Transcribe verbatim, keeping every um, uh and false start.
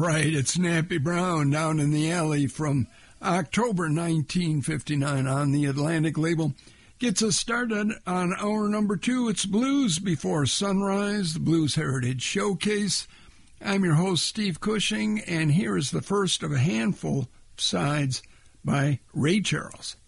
Right, it's Nappy Brown down in the alley from October nineteen fifty-nine on the Atlantic label. Gets us started on hour number two. It's Blues Before Sunrise, the Blues Heritage Showcase. I'm your host, Steve Cushing, and here is the first of a handful of sides by Ray Charles.